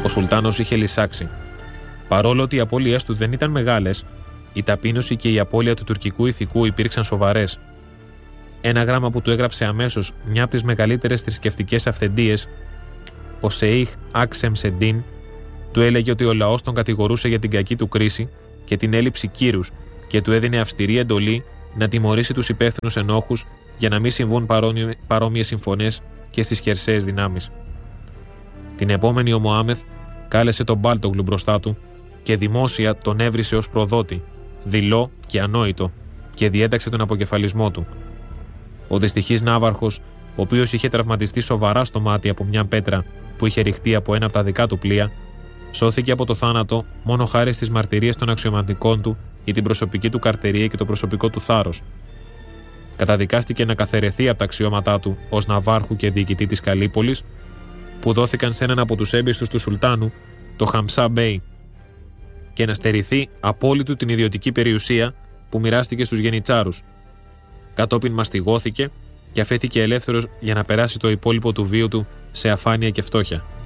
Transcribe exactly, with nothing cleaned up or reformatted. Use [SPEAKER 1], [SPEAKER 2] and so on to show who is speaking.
[SPEAKER 1] Ο Σουλτάνος είχε λυσάξει. Παρόλο ότι οι απώλειές του δεν ήταν μεγάλες, η ταπείνωση και η απώλεια του τουρκικού ηθικού υπήρξαν σοβαρές. Ένα γράμμα που του έγραψε αμέσως μια από τις μεγαλύτερες θρησκευτικές αυθεντίες, ο Σεΐχ Άξεμ Σεντίν, του έλεγε ότι ο λαός τον κατηγορούσε για την κακή του κρίση και την έλλειψη κύρους και του έδινε αυστηρή εντολή να τιμωρήσει τους υπεύθυνους ενόχους για να μην συμβούν παρόμοιες συμφωνίες και στις χερσαίες δυνάμεις. Την επόμενη ο Μωάμεθ κάλεσε τον Μπάλτογλου μπροστά του και δημόσια τον έβρισε ως προδότη, δειλό και ανόητο, και διέταξε τον αποκεφαλισμό του. Ο δυστυχής ναύαρχος, ο οποίος είχε τραυματιστεί σοβαρά στο μάτι από μια πέτρα που είχε ρηχτεί από ένα από τα δικά του πλοία, σώθηκε από το θάνατο μόνο χάρη στις μαρτυρίες των αξιωματικών του για την προσωπική του καρτερία και το προσωπικό του θάρρος. Καταδικάστηκε να καθαιρεθεί από τα αξιώματά του ως ναυάρχου και διοικητή της Καλύπολης, που δόθηκαν σε έναν από τους έμπιστους του Σουλτάνου, το Χαμσά Μπέι, και να στερηθεί απόλυτου την ιδιωτική περιουσία που μοιράστηκε στους γενιτσάρους. Κατόπιν μαστιγώθηκε και αφέθηκε ελεύθερος για να περάσει το υπόλοιπο του βίου του σε αφάνεια και φτώχεια.